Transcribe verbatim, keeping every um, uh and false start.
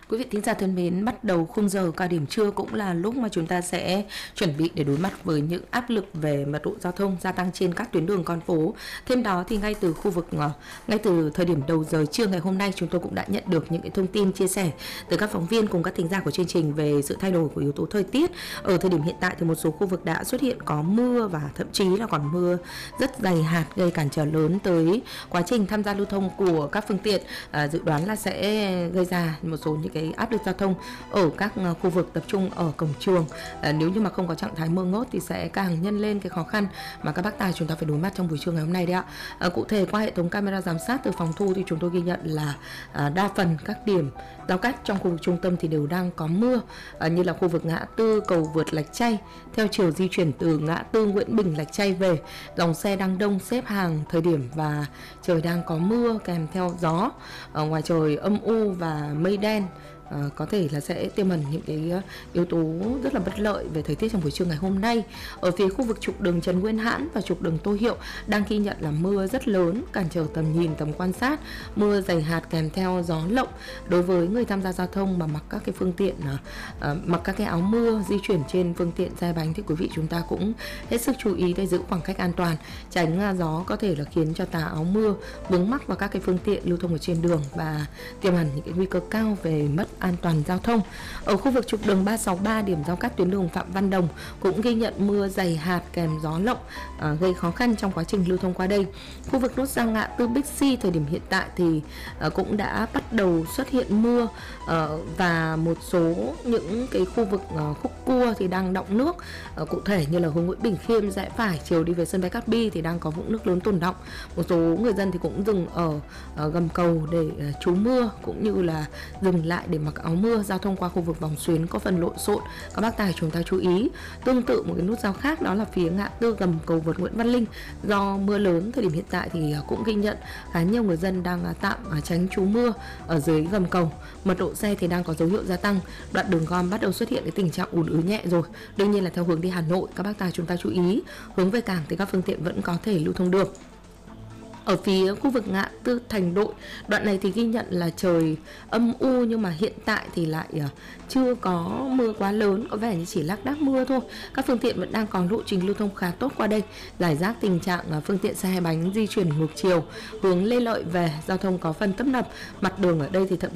Quý vị thính giả thân mến, bắt đầu khung giờ cao điểm trưa cũng là lúc mà chúng ta sẽ chuẩn bị để đối mặt với những áp lực về mật độ giao thông gia tăng trên các tuyến đường con phố. Thêm đó thì ngay từ khu vực ngay từ thời điểm đầu giờ trưa ngày hôm nay, chúng tôi cũng đã nhận được những cái thông tin chia sẻ từ các phóng viên cùng các thính giả của chương trình về sự thay đổi của yếu tố thời tiết. Ở thời điểm hiện tại thì một số khu vực đã xuất hiện có mưa và thậm chí là còn mưa rất dày hạt, gây cản trở lớn tới quá trình tham gia lưu thông của các phương tiện. À, dự đoán là sẽ gây ra một số những cái áp lực giao thông ở các khu vực tập trung ở cổng trường. À, nếu như mà không có trạng thái mưa ngớt thì sẽ càng nhân lên cái khó khăn mà các bác tài chúng ta phải đối mặt trong buổi trưa ngày hôm nay đấy ạ. À, cụ thể qua hệ thống camera giám sát từ phòng thu thì chúng tôi ghi nhận là à, đa phần các điểm giao cắt trong khu vực trung tâm thì đều đang có mưa, à, như là khu vực ngã tư cầu vượt Lạch Tray theo chiều di chuyển từ ngã tư Nguyễn Bình Lạch Tray về, dòng xe đang đông xếp hàng thời điểm và trời đang có mưa kèm theo gió. Ở ngoài trời âm u và mây đen, À, có thể là sẽ tiềm ẩn những cái yếu tố rất là bất lợi về thời tiết trong buổi trưa ngày hôm nay. Ở phía khu vực trục đường Trần Nguyên Hãn và trục đường Tô Hiệu đang ghi nhận là mưa rất lớn, cản trở tầm nhìn, tầm quan sát, mưa dày hạt kèm theo gió lộng. Đối với người tham gia giao thông mà mặc các cái phương tiện à, mặc các cái áo mưa di chuyển trên phương tiện xe bánh thì quý vị chúng ta cũng hết sức chú ý để giữ khoảng cách an toàn, tránh gió có thể là khiến cho tà áo mưa vướng mắc vào các cái phương tiện lưu thông ở trên đường và tiềm ẩn những cái nguy cơ cao về mất an toàn giao thông. Ở khu vực trục đường ba sáu ba điểm giao cắt tuyến đường Phạm Văn Đồng cũng ghi nhận mưa dày hạt kèm gió lộng, à, gây khó khăn trong quá trình lưu thông qua đây. Khu vực nút giao ngã tư Bixi thời điểm hiện tại thì à, cũng đã bắt đầu xuất hiện mưa, à, và một số những cái khu vực à, khúc cua thì đang đọng nước, à, cụ thể như là hướng Nguyễn Bình Khiêm rẽ phải chiều đi về sân bay Cát Bi thì đang có vũng nước lớn tồn đọng. Một số người dân thì cũng dừng ở à, gầm cầu để à, trú mưa cũng như là dừng lại để mặc áo mưa. Giao thông qua khu vực vòng xuyến có phần lộn xộn, các bác tài chúng ta chú ý. Tương tự một cái nút giao khác đó là phía ngã tư gầm cầu vượt Nguyễn Văn Linh, do mưa lớn thời điểm hiện tại thì cũng ghi nhận khá nhiều người dân đang tạm tránh trú mưa ở dưới gầm cầu. Mật độ xe thì đang có dấu hiệu gia tăng, đoạn đường gom bắt đầu xuất hiện cái tình trạng ùn ứ nhẹ rồi. Đương nhiên là theo hướng đi Hà Nội, các bác tài chúng ta chú ý, hướng về cảng thì các phương tiện vẫn có thể lưu thông được. Ở phía khu vực ngã tư Thành Đội, đoạn này thì ghi nhận là trời âm u nhưng mà hiện tại thì lại uh, chưa có mưa quá lớn, có vẻ như chỉ lác đác mưa thôi. Các phương tiện vẫn đang có lộ trình lưu thông khá tốt qua đây. Giải rác tình trạng uh, phương tiện xe hai bánh di chuyển ngược chiều hướng Lê Lợi về, giao thông có phần tấp nập. Mặt đường ở đây thì thậm